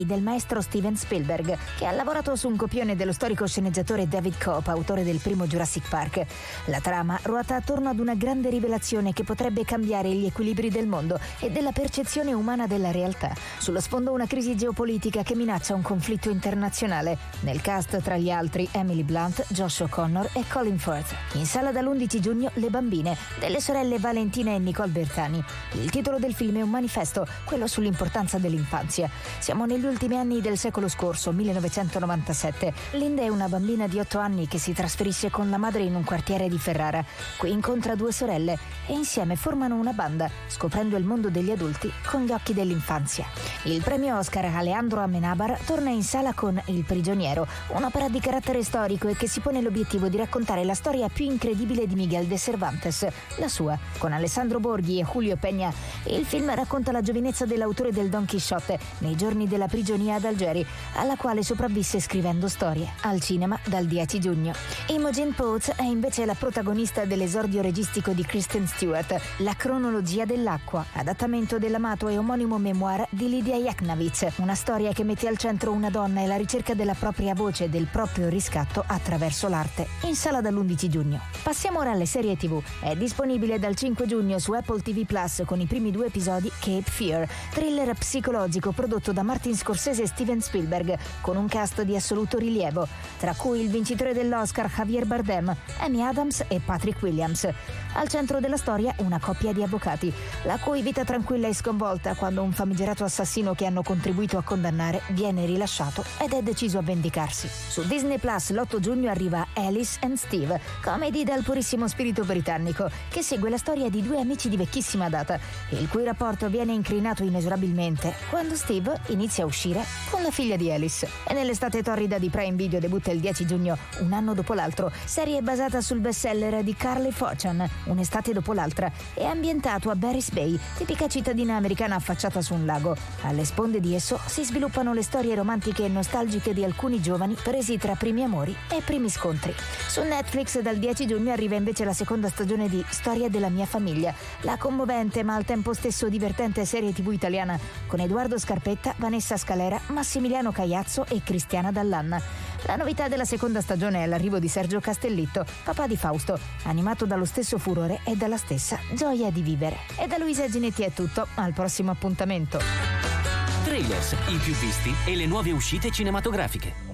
del maestro Steven Spielberg, che ha lavorato su un copione dello storico sceneggiatore David Koepp, autore del primo Jurassic Park. La trama ruota attorno ad una grande rivelazione che potrebbe cambiare gli equilibri del mondo e della percezione umana della realtà. Sullo sfondo una crisi geopolitica che minaccia un conflitto internazionale. Nel cast, tra gli altri, Emily Blunt, Josh O'Connor e Colin Firth. In sala dall'11 giugno Le bambine, delle sorelle Valentina e Nicole Bertani. Il titolo del film è un manifesto, quello sull'importanza dell'infanzia. Siamo negli ultimi anni del secolo scorso, 1997. Linda è una bambina di 8 anni che si trasferisce con la madre in un quartiere di Ferrara. Qui incontra 2 sorelle e insieme formano una banda, scoprendo il mondo degli adulti con gli occhi dell'infanzia. Il premio Oscar Alejandro Amenábar torna in sala con Il prigioniero, un'opera di carattere storico e che si pone l'obiettivo di raccontare la storia più incredibile di Miguel de Cervantes, la sua. Con Alessandro Borghi e Julio Peña, il film racconta la giovinezza dell'autore del Don Chisciotte nei giorni della prigionia ad Algeri, alla quale sopravvisse scrivendo storie. Al cinema dal 10 giugno. Imogen Poots è invece la protagonista dell'esordio registico di Kristen Stewart, La cronologia dell'acqua, adattamento dell'amato e omonimo memoir di Lidia Yachnovich, una storia che mette al centro una donna e la ricerca della propria voce e del proprio riscatto attraverso l'arte. In sala dall'11 giugno. Passiamo ora alle serie TV. È disponibile dal 5 giugno su Apple TV Plus con i primi 2 episodi Cape Fear, thriller psicologico prodotto da Martin Scorsese e Steven Spielberg, con un cast di assoluto rilievo, tra cui il vincitore dell'Oscar Javier Bardem, Amy Adams e Patrick Williams. Al centro della storia una coppia di avvocati, la cui vita tranquilla è sconvolta quando un famigerato assassino che hanno contribuito a condannare viene rilasciato ed è deciso a vendicarsi. Su Disney Plus l'8 giugno arriva Alice and Steve, comedy dal purissimo spirito britannico, che segue la storia di 2 amici di vecchissima data, il cui rapporto viene incrinato inesorabilmente quando Steve inizia a uscire con la figlia di Alice. E nell'estate torrida di Prime Video debutta il 10 giugno Un anno dopo l'altro, serie basata sul bestseller di Carly Fortune, Un'estate dopo l'altra, e ambientato a Barry's Bay, tipica cittadina americana affacciata su un lago. Alle sponde di esso si sviluppano le storie romantiche e nostalgiche di alcuni giovani presi tra primi amori e primi scontri. Su Netflix dal 10 giugno arriva invece la seconda stagione di Storia della mia famiglia, la commovente ma al tempo stesso divertente serie TV italiana con Edoardo Scarpetta, Vanessa Scalera, Massimiliano Cagliazzo e Cristiana Dallanna. La novità della seconda stagione è l'arrivo di Sergio Castellitto, papà di Fausto, animato dallo stesso furore e dalla stessa gioia di vivere. E da Luisa Ginetti è tutto, al prossimo appuntamento. Trailers, i più visti e le nuove uscite cinematografiche.